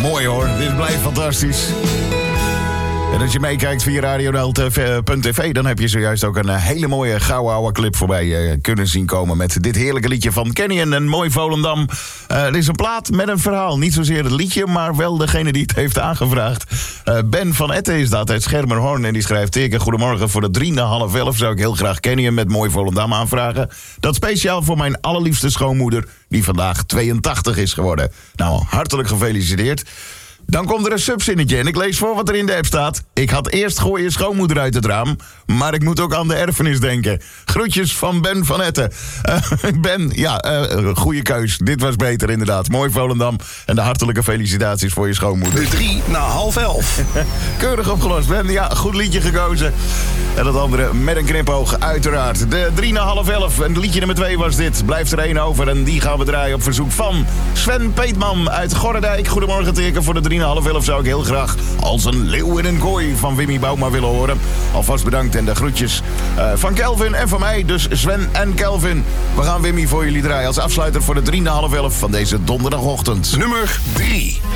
Mooi hoor, dit blijft fantastisch. En als je meekijkt via radio.tv, dan heb je zojuist ook een hele mooie gouden oude clip voorbij kunnen zien komen met dit heerlijke liedje van Canyon en Mooi Volendam. Er is een plaat met een verhaal. Niet zozeer het liedje, maar wel degene die het heeft aangevraagd. Ben van Etten is dat, uit Schermerhorn. En die schrijft: Teke, goedemorgen. Voor de 10:30 zou ik heel graag Canyon met Mooi Volendam aanvragen. Dat speciaal voor mijn allerliefste schoonmoeder, die vandaag 82 is geworden. Nou, hartelijk gefeliciteerd. Dan komt er een subzinnetje en ik lees voor wat er in de app staat. Ik had eerst gooi je schoonmoeder uit het raam, maar ik moet ook aan de erfenis denken. Groetjes van Ben van Etten. Ben, goede keus. Dit was beter inderdaad. Mooi Volendam en de hartelijke felicitaties voor je schoonmoeder. De 11:03. Keurig opgelost, Ben. Ja, goed liedje gekozen. En dat andere met een knipoog, uiteraard. De 11:03. En liedje nummer 2 was dit. Blijft er 1 over en die gaan we draaien op verzoek van Sven Peetman uit Gorredijk. Goedemorgen, Teke. Voor de 3:30 zou ik heel graag Als een leeuw in een kooi van Wimmy Bouma willen horen. Alvast bedankt en de groetjes van Kelvin en van mij. Dus Sven en Kelvin. We gaan Wimmy voor jullie draaien als afsluiter voor de 3:30 van deze donderdagochtend. Nummer 3.